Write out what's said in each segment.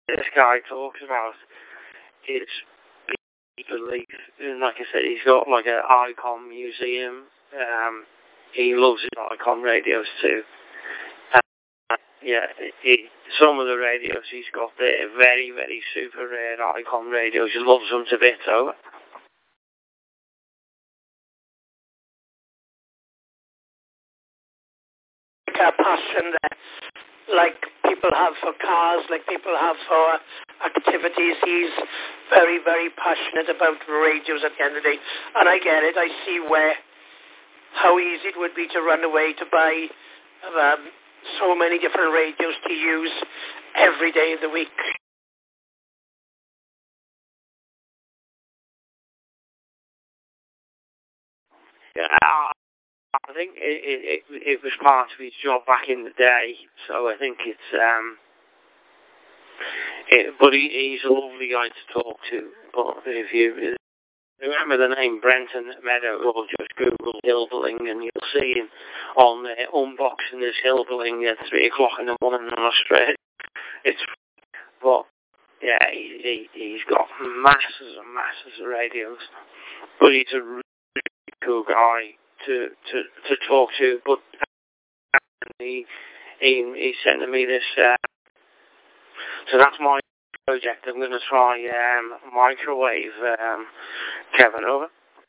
this guy talks about his belief. And like I said, he's got like an Icon museum. He loves his Icon radios too. Yeah, some of the radios he's got there are very, very super rare Icon radios. He loves them to bits over. A passion that, like people have for cars, like people have for activities. He's very, very passionate about radios at the end of the day. And I get it. I see how easy it would be to run away to buy so many different radios to use every day of the week. Yeah, I think it was part of his job back in the day, so I think it's but he's a lovely guy to talk to. But if you remember the name Brenton Meadows, or just Google Hilberling, and you'll see him on unboxing his Hilberling at 3 o'clock in the morning in Australia. But yeah, he's got masses and masses of radios, but he's a really cool guy to talk to. But he's sending me this, so that's my project. I'm going to try microwave Kevin over.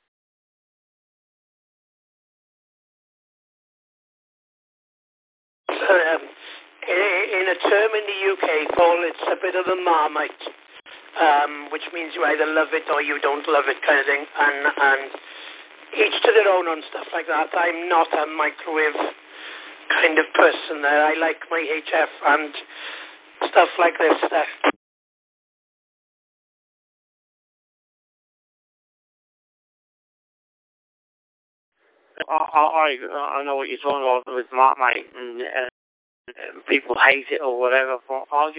In a term in the UK, Paul, it's a bit of a Marmite, which means you either love it or you don't love it kind of thing, and each to their own on stuff like that. I'm not a microwave kind of person there. I like my HF and stuff like this. I know what you're talking about with Marmite, and people hate it or whatever, but I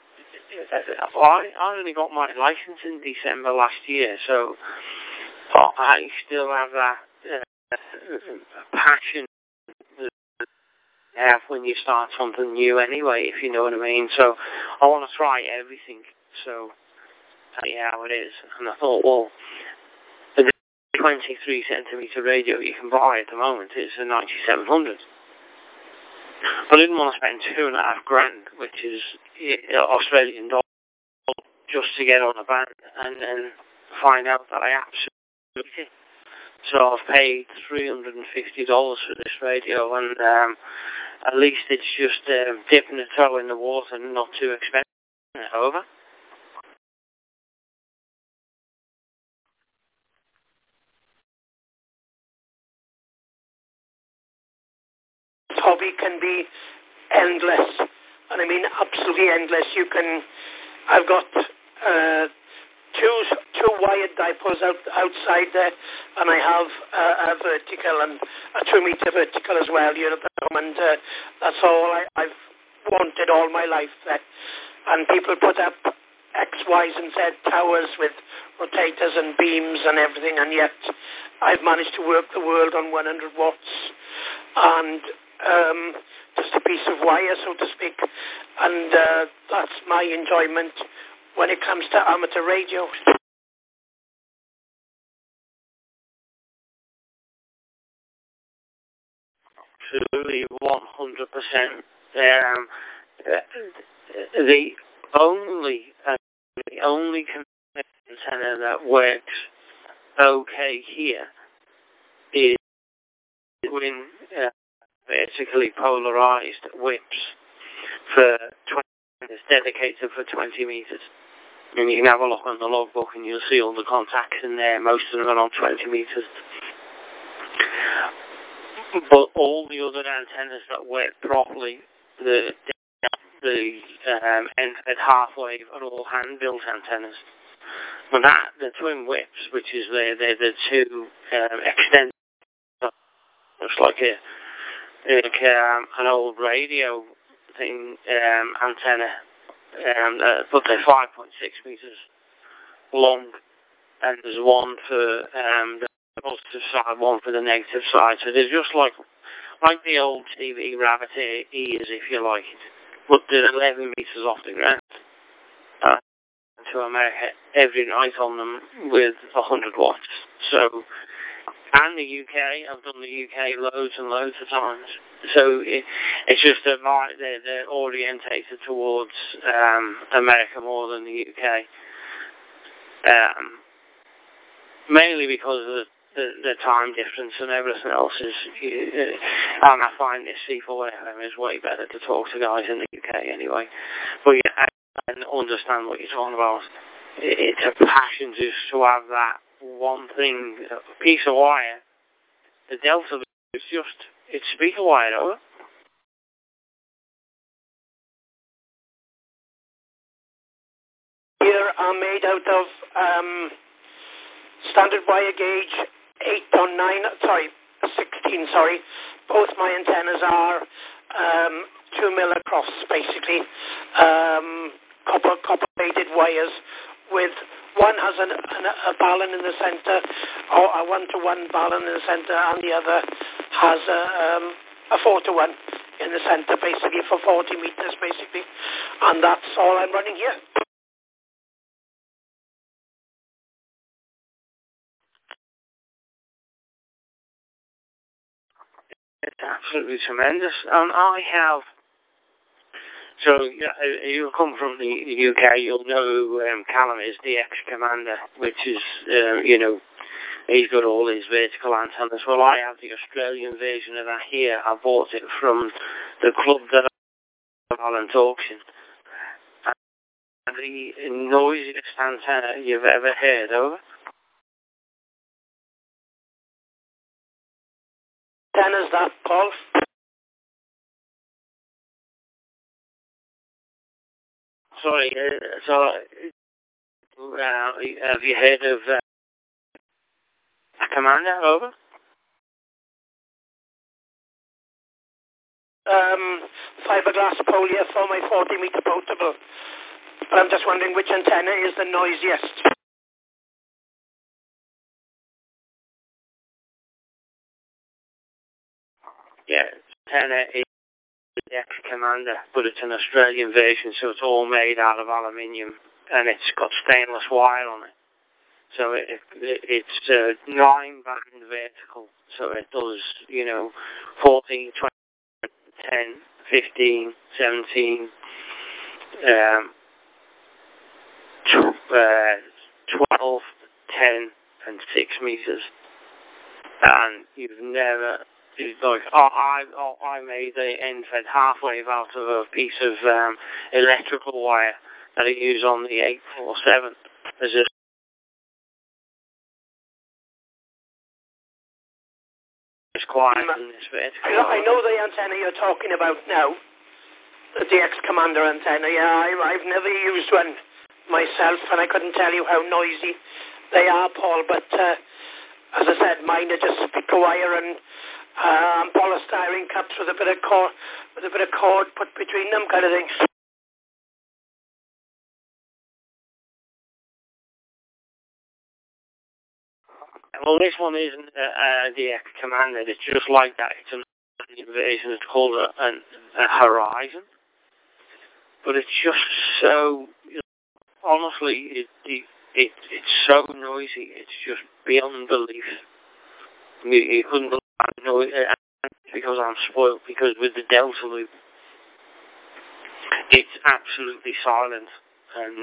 only got my license in December last year, so I still have that passion that you have when you start something new anyway, if you know what I mean. So I want to try everything, so tell you how it is. And I thought, well, the 23 centimetre radio you can buy at the moment is a 9700. But I didn't want to spend $2,500, which is Australian dollars, just to get on a band and then find out that I absolutely hate it. So I've paid $350 for this radio, and at least it's just dipping a toe in the water and not too expensive. Over. Hobby can be endless, and I mean absolutely endless. I've got two wired dipoles outside there, and I have a vertical and a 2-meter vertical as well, and that's all I've wanted all my life there. And people put up X, Y's and Z towers with rotators and beams and everything, and yet I've managed to work the world on 100 watts and just a piece of wire, so to speak, and that's my enjoyment when it comes to amateur radio. Absolutely, 100%. The only antenna that works okay here is when vertically polarized whips for 20. It's dedicated for 20 meters. And you can have a look on the logbook and you'll see all the contacts in there. Most of them are on 20 meters. But all the other antennas that work properly, the end-fed half wave, are all hand-built antennas. And the twin whips, which is they're the two extended, looks like an old radio thing antenna, but they're 5.6 meters long, and there's one for the positive side, one for the negative side. So they're just like the old TV rabbit ears, if you like it, but they're 11 meters off the ground. to America every night on them with 100 watts. So, and the UK, I've done the UK loads and loads of times. So it's just that they're orientated towards America more than the UK. Mainly because of the time difference and everything else is, and I find this C4 FM is way better to talk to guys in the UK anyway. But yeah, I understand what you're talking about. It's a passion just to have that one thing, a piece of wire. The Delta is just, it's speaker wire over. Here are made out of standard wire gauge 16, sorry. Both my antennas are 2 mil across, basically. Copper-plated wires with one has a balun in the center, or a 1-to-1 balun in the center, and the other has a 4-to-1 in the center, basically, for 40 meters, basically. And that's all I'm running here. It's absolutely tremendous. I have, so you come from the UK, you'll know who Callum is, the ex-commander, which is, he's got all his vertical antennas. Well, I have the Australian version of that here. I bought it from the club that I'm auction. And the noisiest antenna you've ever heard, over? Antenna's that, Paul? Sorry, have you heard of a commander, over? Fiberglass pole here for my 40-meter portable. But I'm just wondering which antenna is the noisiest. Yeah, antenna is the ex-commander, but it's an Australian version, so it's all made out of aluminium, and it's got stainless wire on it. So it's 9-band vertical, so it does, 14, 20, 10, 15, 17, 12, 10, and 6 meters. And you've never, I made the end-fed half-wave out of a piece of electrical wire that I use on the 847 as a quiet in this vertical. I know the antenna you're talking about now, the ex-commander antenna. Yeah, I've never used one myself, and I couldn't tell you how noisy they are, Paul. But as I said, mine are just speaker wire and polystyrene cups with a bit of cord put between them, kind of thing. Well, this one isn't the ex-commander. It's just like that. It's an version. It's called a Horizon. But it's just so, honestly, it's so noisy. It's just beyond belief. You couldn't believe how noisy, because I'm spoiled, because with the Delta Loop, it's absolutely silent. And,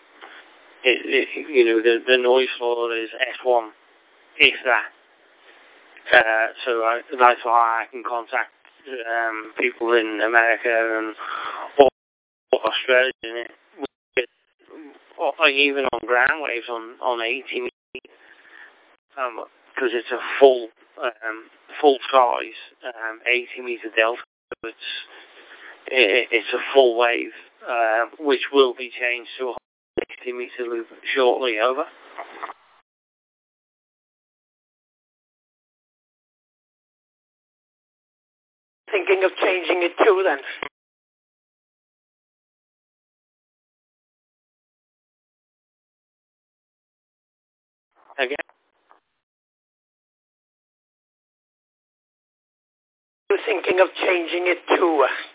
the noise floor is S1. If that. So that's why I can contact people in America and Australia, or even on ground waves on 80 meters, because it's a full size 80 meter delta. It's a full wave, which will be changed to a 60 meter loop shortly, over. Thinking of changing it too, then? Again? You're thinking of changing it too?